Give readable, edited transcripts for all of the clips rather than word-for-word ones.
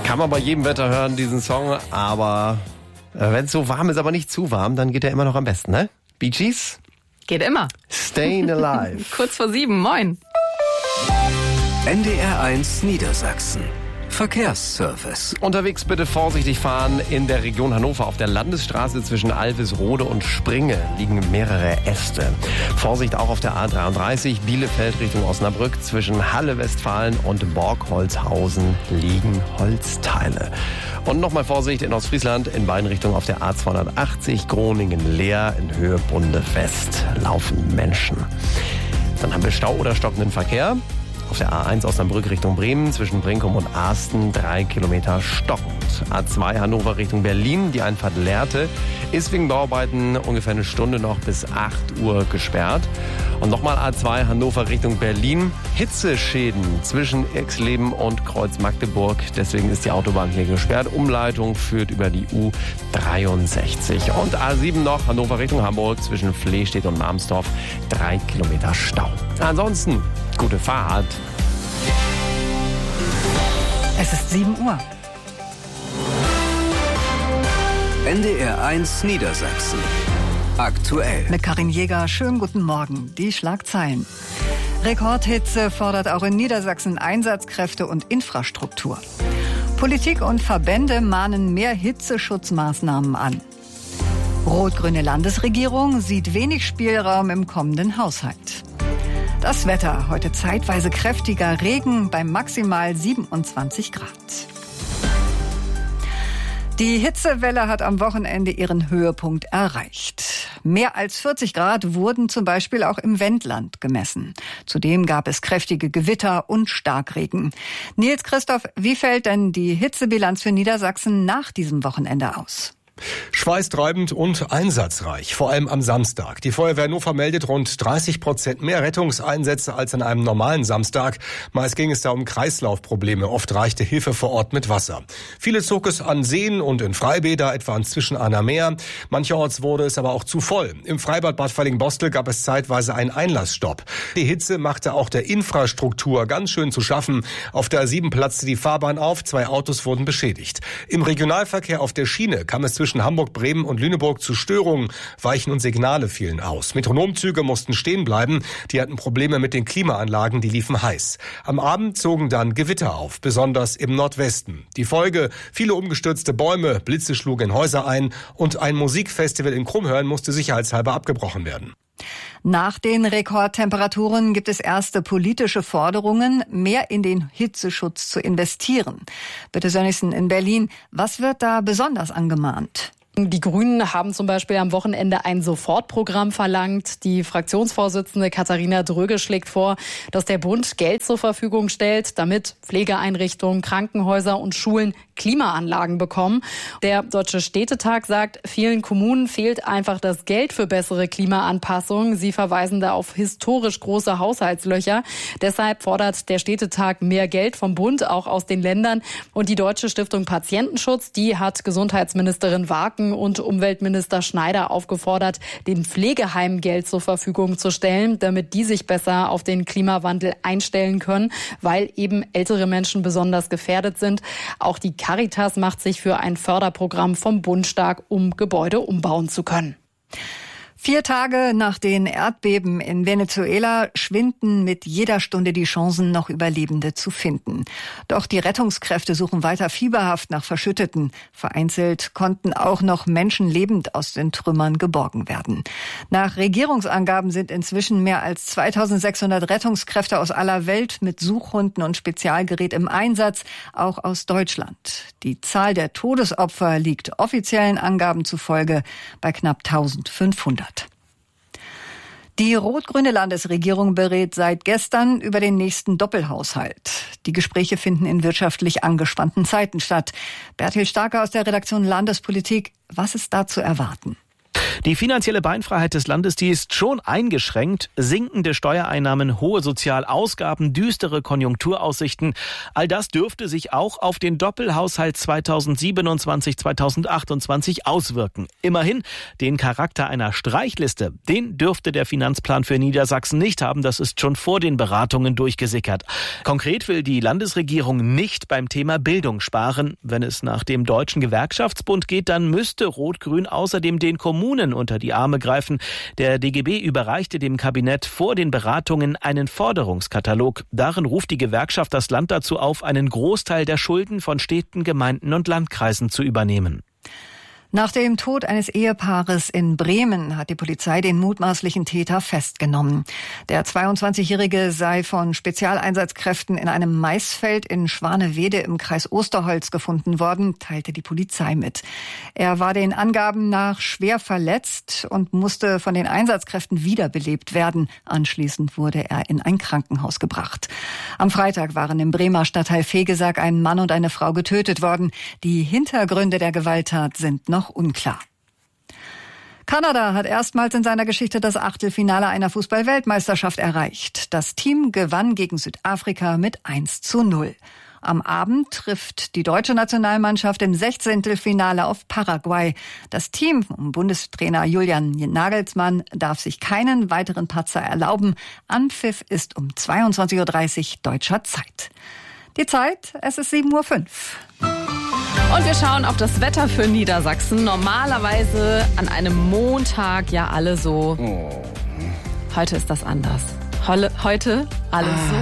Kann man bei jedem Wetter hören, diesen Song, aber wenn es so warm ist, aber nicht zu warm, dann geht er immer noch am besten, ne? Bee Gees? Geht immer. Staying Alive. Kurz vor 7, moin. NDR1 Niedersachsen. Verkehrsservice. Unterwegs bitte vorsichtig fahren. In der Region Hannover auf der Landesstraße zwischen Alvisrode und Springe liegen mehrere Äste. Vorsicht auch auf der A33 Bielefeld Richtung Osnabrück. Zwischen Halle Westfalen und Borgholzhausen liegen Holzteile. Und nochmal Vorsicht in Ostfriesland in beiden Richtungen auf der A280 Groningen-Leer in Höhe Bundefest laufen Menschen. Dann haben wir Stau oder stockenden Verkehr. Auf der A1 Osnabrück Richtung Bremen zwischen Brinkum und Asten 3 Kilometer stockend. A2 Hannover Richtung Berlin, die Einfahrt Lehrte, ist wegen Bauarbeiten ungefähr eine Stunde noch bis 8 Uhr gesperrt. Und nochmal A2 Hannover Richtung Berlin, Hitzeschäden zwischen Exleben und Kreuz Magdeburg. Deswegen ist die Autobahn hier gesperrt. Umleitung führt über die U63. Und A7 noch Hannover Richtung Hamburg zwischen Flehstedt und Marmsdorf 3 Kilometer Stau. Ansonsten gute Fahrt. Es ist 7 Uhr. NDR1 Niedersachsen. Aktuell. Mit Karin Jäger, schönen guten Morgen. Die Schlagzeilen. Rekordhitze fordert auch in Niedersachsen Einsatzkräfte und Infrastruktur. Politik und Verbände mahnen mehr Hitzeschutzmaßnahmen an. Rot-grüne Landesregierung sieht wenig Spielraum im kommenden Haushalt. Das Wetter, heute zeitweise kräftiger Regen bei maximal 27 Grad. Die Hitzewelle hat am Wochenende ihren Höhepunkt erreicht. Mehr als 40 Grad wurden zum Beispiel auch im Wendland gemessen. Zudem gab es kräftige Gewitter und Starkregen. Nils Christoph, wie fällt denn die Hitzebilanz für Niedersachsen nach diesem Wochenende aus? Schweißtreibend und einsatzreich, vor allem am Samstag. Die Feuerwehr Hannover meldet rund 30% mehr Rettungseinsätze als an einem normalen Samstag. Meist ging es da um Kreislaufprobleme, oft reichte Hilfe vor Ort mit Wasser. Viele zog es an Seen und in Freibäder, etwa an Zwischenahner Meer. Mancherorts wurde es aber auch zu voll. Im Freibad Bad Fallingbostel gab es zeitweise einen Einlassstopp. Die Hitze machte auch der Infrastruktur ganz schön zu schaffen. Auf der A7 platzte die Fahrbahn auf, 2 Autos wurden beschädigt. Im Regionalverkehr auf der Schiene kam es zwischen Hamburg, Bremen und Lüneburg zu Störungen. Weichen und Signale fielen aus. Metronomzüge mussten stehen bleiben. Die hatten Probleme mit den Klimaanlagen, die liefen heiß. Am Abend zogen dann Gewitter auf, besonders im Nordwesten. Die Folge: viele umgestürzte Bäume, Blitze schlugen in Häuser ein und ein Musikfestival in Krummhörn musste sicherheitshalber abgebrochen werden. Nach den Rekordtemperaturen gibt es erste politische Forderungen, mehr in den Hitzeschutz zu investieren. Bitte Sönnigsen in Berlin, was wird da besonders angemahnt? Die Grünen haben zum Beispiel am Wochenende ein Sofortprogramm verlangt. Die Fraktionsvorsitzende Katharina Dröge schlägt vor, dass der Bund Geld zur Verfügung stellt, damit Pflegeeinrichtungen, Krankenhäuser und Schulen Klimaanlagen bekommen. Der Deutsche Städtetag sagt, vielen Kommunen fehlt einfach das Geld für bessere Klimaanpassungen. Sie verweisen da auf historisch große Haushaltslöcher. Deshalb fordert der Städtetag mehr Geld vom Bund, auch aus den Ländern. Und die Deutsche Stiftung Patientenschutz, die hat Gesundheitsministerin Wagen und Umweltminister Schneider aufgefordert, den Pflegeheimen Geld zur Verfügung zu stellen, damit die sich besser auf den Klimawandel einstellen können, weil eben ältere Menschen besonders gefährdet sind. Auch die Caritas macht sich für ein Förderprogramm vom Bund stark, um Gebäude umbauen zu können. 4 Tage nach den Erdbeben in Venezuela schwinden mit jeder Stunde die Chancen, noch Überlebende zu finden. Doch die Rettungskräfte suchen weiter fieberhaft nach Verschütteten. Vereinzelt konnten auch noch Menschen lebend aus den Trümmern geborgen werden. Nach Regierungsangaben sind inzwischen mehr als 2600 Rettungskräfte aus aller Welt mit Suchhunden und Spezialgerät im Einsatz, auch aus Deutschland. Die Zahl der Todesopfer liegt offiziellen Angaben zufolge bei knapp 1500. Die rot-grüne Landesregierung berät seit gestern über den nächsten Doppelhaushalt. Die Gespräche finden in wirtschaftlich angespannten Zeiten statt. Bertil Starke aus der Redaktion Landespolitik, was ist da zu erwarten? Die finanzielle Beinfreiheit des Landes, die ist schon eingeschränkt. Sinkende Steuereinnahmen, hohe Sozialausgaben, düstere Konjunkturaussichten. All das dürfte sich auch auf den Doppelhaushalt 2027-2028 auswirken. Immerhin, den Charakter einer Streichliste, den dürfte der Finanzplan für Niedersachsen nicht haben. Das ist schon vor den Beratungen durchgesickert. Konkret will die Landesregierung nicht beim Thema Bildung sparen. Wenn es nach dem Deutschen Gewerkschaftsbund geht, dann müsste Rot-Grün außerdem den Kommunen unter die Arme greifen. Der DGB überreichte dem Kabinett vor den Beratungen einen Forderungskatalog. Darin ruft die Gewerkschaft das Land dazu auf, einen Großteil der Schulden von Städten, Gemeinden und Landkreisen zu übernehmen. Nach dem Tod eines Ehepaares in Bremen hat die Polizei den mutmaßlichen Täter festgenommen. Der 22-Jährige sei von Spezialeinsatzkräften in einem Maisfeld in Schwanewede im Kreis Osterholz gefunden worden, teilte die Polizei mit. Er war den Angaben nach schwer verletzt und musste von den Einsatzkräften wiederbelebt werden. Anschließend wurde er in ein Krankenhaus gebracht. Am Freitag waren im Bremer Stadtteil Fegesack ein Mann und eine Frau getötet worden. Die Hintergründe der Gewalttat sind noch unklar. Kanada hat erstmals in seiner Geschichte das Achtelfinale einer Fußball-Weltmeisterschaft erreicht. Das Team gewann gegen Südafrika mit 1:0. Am Abend trifft die deutsche Nationalmannschaft im 16. Finale auf Paraguay. Das Team um Bundestrainer Julian Nagelsmann darf sich keinen weiteren Patzer erlauben. Anpfiff ist um 22:30 Uhr deutscher Zeit. Die Zeit, es ist 7:05 Uhr. Und wir schauen auf das Wetter für Niedersachsen. Normalerweise an einem Montag ja alle so. Heute ist das anders. Heute alles so.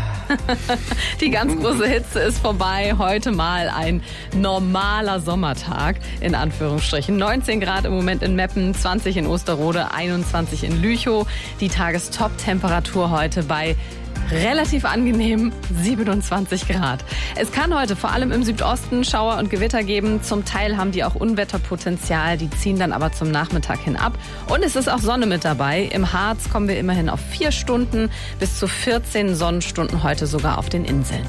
Die ganz große Hitze ist vorbei. Heute mal ein normaler Sommertag, in Anführungsstrichen. 19 Grad im Moment in Meppen, 20 in Osterode, 21 in Lüchow. Die Tagestop-Temperatur heute bei relativ angenehm 27 Grad. Es kann heute vor allem im Südosten Schauer und Gewitter geben. Zum Teil haben die auch Unwetterpotenzial. Die ziehen dann aber zum Nachmittag hin ab. Und es ist auch Sonne mit dabei. Im Harz kommen wir immerhin auf 4 Stunden, bis zu 14 Sonnenstunden heute sogar auf den Inseln.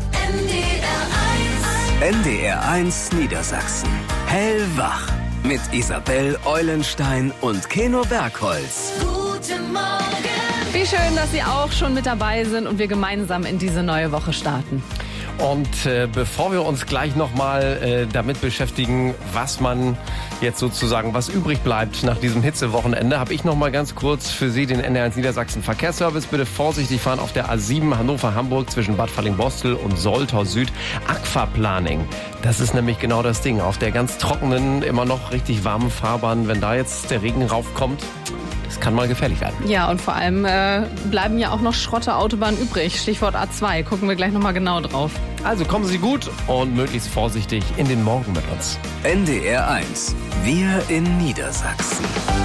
NDR 1 Niedersachsen. Hellwach. Mit Isabel Eulenstein und Keno Bergholz. Guten Morgen. Wie schön, dass Sie auch schon mit dabei sind und wir gemeinsam in diese neue Woche starten. Und bevor wir uns gleich nochmal damit beschäftigen, was übrig bleibt nach diesem Hitzewochenende, habe ich nochmal ganz kurz für Sie den NDR 1 Niedersachsen Verkehrsservice. Bitte vorsichtig fahren auf der A7 Hannover-Hamburg zwischen Bad Fallingbostel und Soltau Süd. Aquaplaning, das ist nämlich genau das Ding. Auf der ganz trockenen, immer noch richtig warmen Fahrbahn, wenn da jetzt der Regen raufkommt, das kann mal gefährlich werden. Ja, und vor allem bleiben ja auch noch Schrotte-Autobahnen übrig. Stichwort A2. Gucken wir gleich nochmal genau drauf. Also kommen Sie gut und möglichst vorsichtig in den Morgen mit uns. NDR 1. Wir in Niedersachsen.